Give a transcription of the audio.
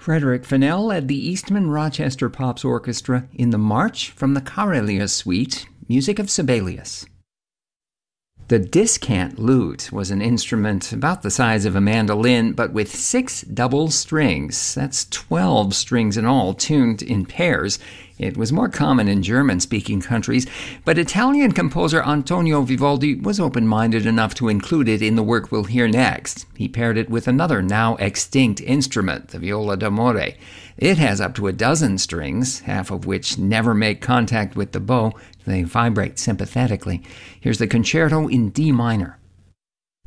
Frederick Fennell led the Eastman Rochester Pops Orchestra in the March from the Karelia Suite, music of Sibelius. The discant lute was an instrument about the size of a mandolin, but with 6 double strings. That's 12 strings in all, tuned in pairs. It was more common in German-speaking countries, but Italian composer Antonio Vivaldi was open-minded enough to include it in the work we'll hear next. He paired it with another now extinct instrument, the viola d'amore. It has up to 12 strings, half of which never make contact with the bow. They vibrate sympathetically. Here's the concerto in D minor.